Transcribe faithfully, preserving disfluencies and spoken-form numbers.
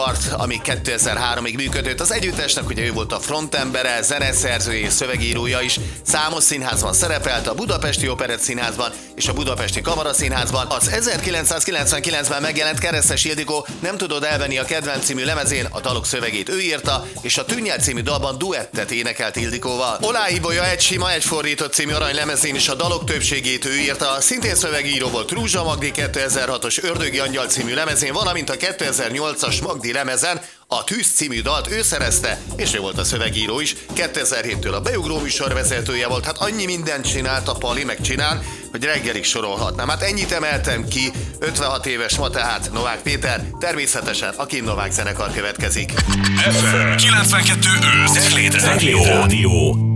zenekart, ami kétezer-háromig működött. Az együttesnek ugye ő volt a frontembere, zeneszerzője és szövegírója is. Számos színházban szerepelt, a Budapesti Operett Színházban és a Budapesti Kamaraszínházban. Az ezerkilencszázkilencvenkilencben megjelent Keresztes Ildikó Nem tudod elvenni a kedvenc című lemezén a dalok szövegét ő írta, és a Tűnnyel című dalban duettet énekelt Ildikóval. Oláhíbója egy sima, egy fordított című aranylemezén is a dalok többségét ő írta, szintén szövegíró volt Rúzsa Magdi kétezer-hatos Ördögi Angyal című lemezén, valamint a kétezer-nyolcas Magdi lemezen a Tűz című dalt ő szerezte, és ő volt a szövegíró is. kétezer-héttől a Beugró műsorvezetője volt, hát annyi mindent csinált a Pali, megcsinál, hogy reggelig sorolhatnám. Hát ennyit emeltem ki, ötvenhat éves ma tehát Novák Péter, természetesen a Kim Novák zenekar következik. ef em kilencvenkettő öt Zegléd Rádió.